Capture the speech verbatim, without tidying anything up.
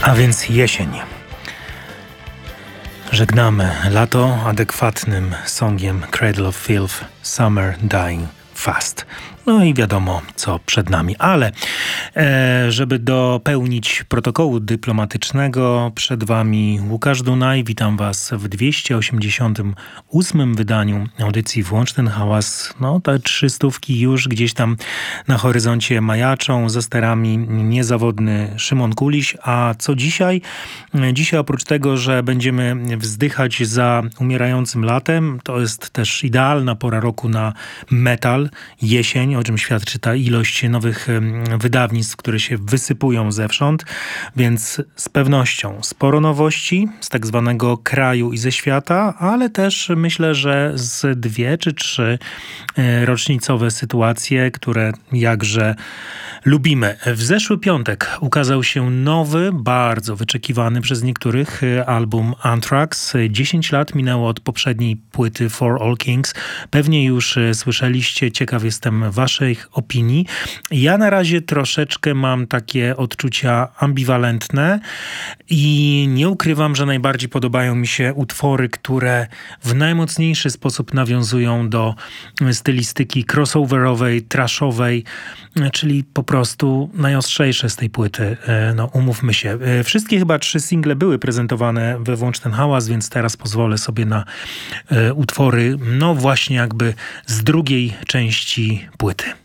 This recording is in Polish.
A więc jesień. Żegnamy lato adekwatnym songiem Cradle of Filth, Summer Dying Fast. No i wiadomo, co przed nami. Ale e, żeby dopełnić protokołu dyplomatycznego, przed wami Łukasz Dunaj. Witam was w dwieście osiemdziesiątym ósmym wydaniu audycji Włącz ten hałas. No, te trzy stówki już gdzieś tam na horyzoncie majaczą. Za sterami niezawodny Szymon Kuliś. A co dzisiaj? Dzisiaj oprócz tego, że będziemy wzdychać za umierającym latem, to jest też idealna pora roku na metal, jesień, o czym świadczy ta ilość nowych wydawnictw, które się wysypują zewsząd, więc z pewnością sporo nowości z tak zwanego kraju i ze świata, ale też myślę, że z dwie czy trzy rocznicowe sytuacje, które jakże lubimy. W zeszły piątek ukazał się nowy, bardzo wyczekiwany przez niektórych album Anthrax. dziesięć lat minęło od poprzedniej płyty For All Kings. Pewnie już słyszeliście, ciekaw jestem waszych opinii. Ja na razie troszeczkę mam takie odczucia ambiwalentne i nie ukrywam, że najbardziej podobają mi się utwory, które w najmocniejszy sposób nawiązują do stylistyki crossoverowej, trashowej, czyli po prostu najostrzejsze z tej płyty. No, umówmy się. Wszystkie chyba trzy single były prezentowane we Włącz ten hałas, więc teraz pozwolę sobie na utwory, no właśnie jakby z drugiej części płyty.